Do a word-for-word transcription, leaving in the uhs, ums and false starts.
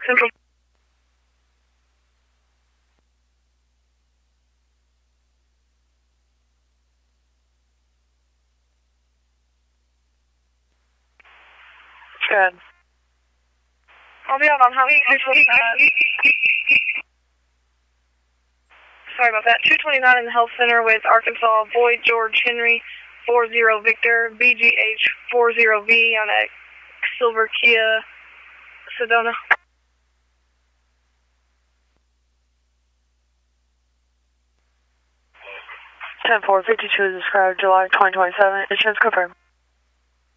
Central. Good. I'll be out on Highway two twenty-nine. Sorry about that. two twenty-nine in the health center with Arkansas Boyd George Henry four zero Victor B G H four zero V on a silver Kia Sedona. ten four fifty-two described July twenty twenty-seven. Insurance confirmed.